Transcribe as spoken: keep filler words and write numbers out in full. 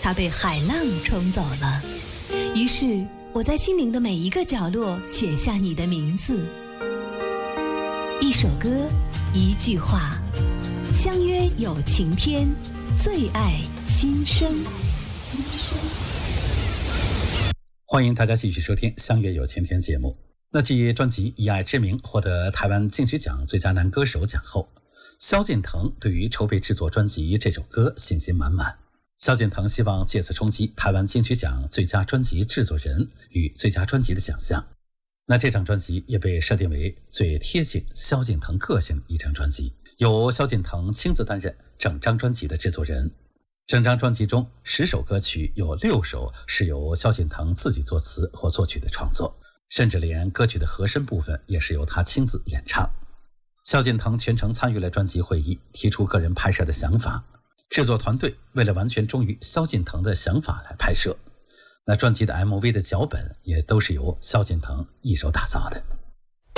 它被海浪冲走了。于是我在心灵的每一个角落写下你的名字。一首歌，一句话，相约有晴天，最爱新生。 欢迎大家继续收听相约有晴天节目。那继专辑以爱之名获得台湾金曲奖最佳男歌手奖后，萧敬腾对于筹备制作专辑这首歌信心满满。萧敬腾希望借此冲击台湾金曲奖最佳专辑制作人与最佳专辑的奖项。那这张专辑也被设定为最贴近萧敬腾个性的一张专辑，由萧敬腾亲自担任整张专辑的制作人。整张专辑中十首歌曲有六首是由萧敬腾自己作词或作曲的创作，甚至连歌曲的和声部分也是由他亲自演唱。萧敬腾全程参与了专辑会议，提出个人拍摄的想法。制作团队为了完全忠于萧敬腾的想法来拍摄，那专辑的 M V 的脚本也都是由萧敬腾一手打造的。